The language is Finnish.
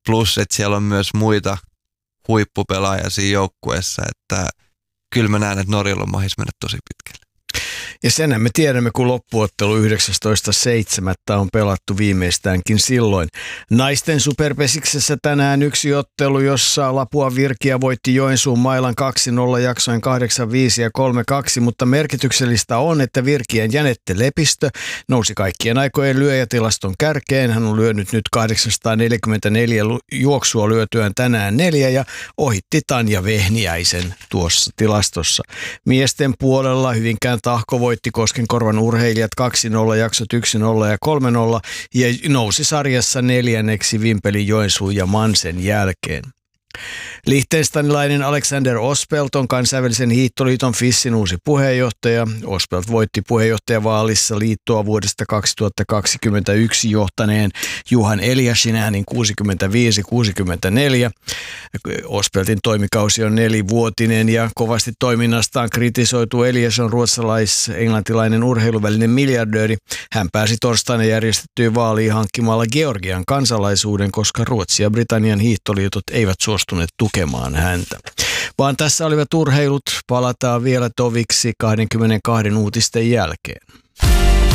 plus että siellä on myös muita huippupelaajia siinä joukkueessa, että kyllä mä näen, että Norjalla on mahis mennä tosi pitkälle. Ja senhän me tiedämme, kun loppuottelu 19.7. on pelattu viimeistäänkin silloin. Naisten superpesiksessä tänään yksi ottelu, jossa Lapua Virkiä voitti Joensuun Mailan 2-0 jaksoin 8-5 ja 3-2, mutta merkityksellistä on, että Virkien Jänette Lepistö nousi kaikkien aikojen lyöjätilaston kärkeen. Hän on lyönyt nyt 844 juoksua lyötyään tänään 4 ja ohitti Tanja Vehniäisen tuossa tilastossa. Miesten puolella Hyvinkään Tahko voitti Koskenkorvan urheilijat 2-0, jaksot 1-0 ja 3-0 ja nousi sarjassa 4. Vimpelin, Joensuun ja Mansen jälkeen. Liechtensteinilainen Alexander Ospelt on kansainvälisen hiihtoliiton FISin uusi puheenjohtaja. Ospelt voitti puheenjohtajavaalissa liittoa vuodesta 2021 johtaneen Juhan Eliasin äänin 65-64. Ospeltin toimikausi on 4-vuotinen ja kovasti toiminnastaan kritisoitu. Elias on ruotsalais-englantilainen urheiluvälinen miljardööri. Hän pääsi torstaina järjestettyyn vaaliin hankkimalla Georgian kansalaisuuden, koska Ruotsi ja Britannian hiihtoliitot eivät suostuneet tukemaan häntä. Vaan tässä olivat urheilut. Palataan vielä toviksi 22 uutisten jälkeen.